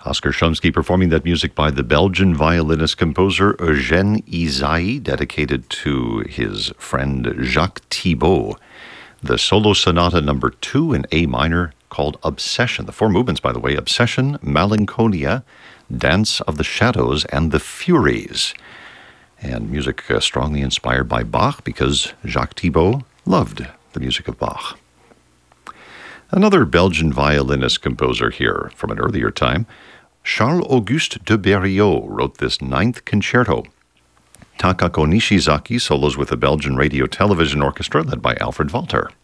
Oscar Shumsky performing that music by the Belgian violinist-composer Eugène Ysaÿe, dedicated to his friend Jacques Thibault. The solo sonata number 2 in A minor called Obsession. The 4 movements, by the way: Obsession, Melancholia, Dance of the Shadows, and the Furies. And music strongly inspired by Bach, because Jacques Thibault loved the music of Bach. Another Belgian violinist-composer here from an earlier time, Charles-Auguste de Berriot, wrote this 9th concerto. Takako Nishizaki solos with the Belgian Radio Television Orchestra, led by Alfred Walter.